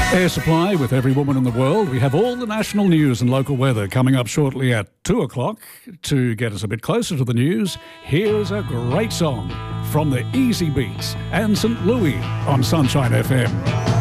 Air Supply with Every Woman in the World. We have all the national news and local weather coming up shortly at 2 o'clock. To get us a bit closer to the news, here's a great song from the Easy Beats and St. Louis on Sunshine FM.